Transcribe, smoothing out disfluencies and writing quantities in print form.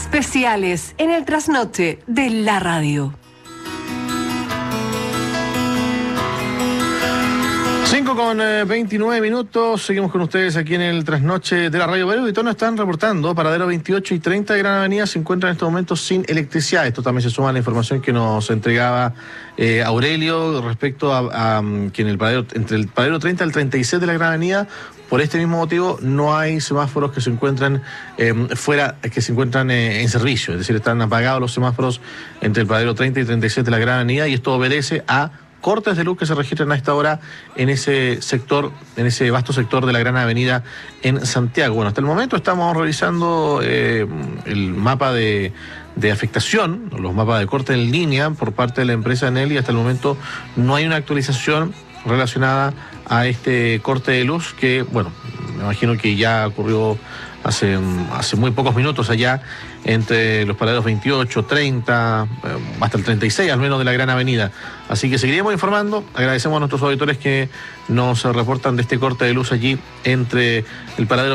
Especiales en el trasnoche de la radio. 5:29. Seguimos con ustedes aquí en el trasnoche de la radio. Varios auditores están reportando, paradero 28 y 30 de Gran Avenida se encuentran en estos momentos sin electricidad. Esto también se suma a la información que nos entregaba Aurelio respecto a que en el paradero, entre el paradero 30 y el 36 de la Gran Avenida, por este mismo motivo no hay semáforos que se encuentran que se encuentran en servicio. Es decir, están apagados los semáforos entre el paradero 30 y 36 de la Gran Avenida, y esto obedece a cortes de luz que se registran a esta hora en ese sector, en ese vasto sector de la Gran Avenida en Santiago. Bueno, hasta el momento estamos revisando el mapa de afectación, los mapas de corte en línea por parte de la empresa Enel, y hasta el momento no hay una actualización relacionada a este corte de luz que, bueno, me imagino que ya ocurrió hace muy pocos minutos allá entre los paraderos 28, 30, hasta el 36 al menos de la Gran Avenida. Así que seguiremos informando. Agradecemos a nuestros auditores que nos reportan de este corte de luz allí entre el paradero